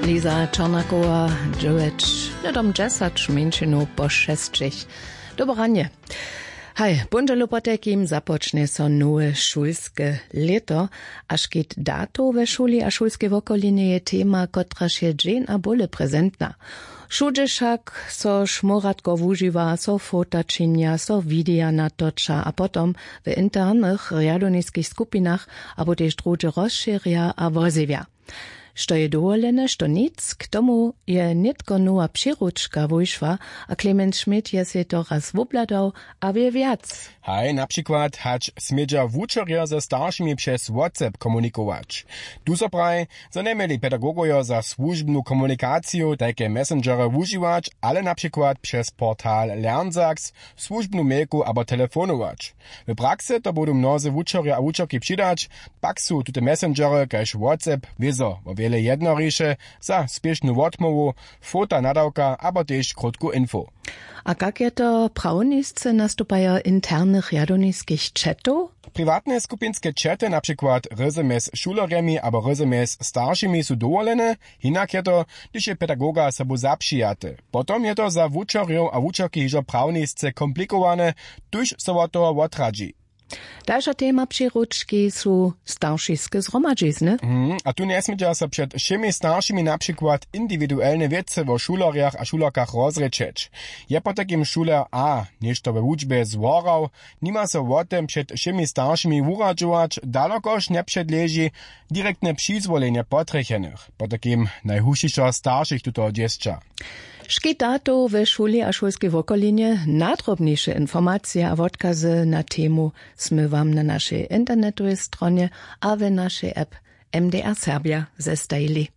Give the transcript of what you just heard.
Liza Czarnakowa, dziewięć, nedom 10 minut po 6. Dobranie. Hej, bundelopotekim zapocznie so nowe szulskie leto, aż kiedy dato we szuli a szulskie wokoline je tema, kotra się dżen a bole prezentna. Všude však so šmoratko wuživa, so fota činja, so videa natoča a potom w internych riadonických skupinach abo tež druge rozširja a vozivja. Što je dovolene, što nic, k tomu je nitko nowa přiručka vyšła, a Clement Schmidt je se to raz wobladał, a wie viac. Hej, na przykład hać smieđa wučerja ze starszymi przez WhatsApp komunikować. Tu so praj, że nie mieli pedagogoja za służbną komunikację takie messengery wužiwać, ale na przykład przez portal Lernsax, służbną mailku abo telefonować. W praksy to będą mnozy wučerja a wučerki przydać, pak su tute messengery kaž WhatsApp wieso, o wiele jednoriše za spiešnu odmovu, fota nadawka abo tež krótku info. A jak je to prawnisce nastupają internych jadonickich chatów? Prywatne skupinske chaty, na przykład resume z szuleremi abo resume z starszymi su dovolene, inak je to, když je pedagoga sobu zapšijaty. Potom je to za wučerjów a wučerki hižo prawnisce komplikowane, tuž so od toho odradzi. Dalsza tema przyruczki su starszyskie zgromadzizny. A tu nie smieđa so przed všemi starszymi na przykład indywidualne wiece o šulerjach a šulerkach rozrečeć. Je po takim šuler A, nešto we wučbie zworał, nima so o tym przed všemi starszymi uradžować, dalokoż nie przedleży direktne przyzwolenie potrechenych. Po takim najhušiszo starszych tuto dziesča. Škitato we šuli a šulskiej wokolinie nadrobniejsze informacje a odkazy na temu sme wam na naszej internetowej stronie a w naszej app MDR Serbia zestajili.